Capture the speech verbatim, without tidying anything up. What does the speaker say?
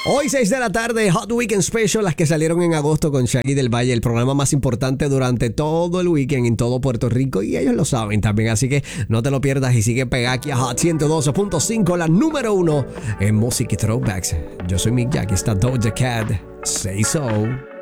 Hoy seis de la tarde, Hot Weekend Special, las que salieron en agosto con Shaggy del Valle, el programa más importante durante todo el weekend en todo Puerto Rico, y ellos lo saben también, así que no te lo pierdas y sigue pegado aquí a Hot ciento doce punto cinco, la número uno en música y throwbacks. Yo soy Mick Jagger, está Doja Cat, Say So.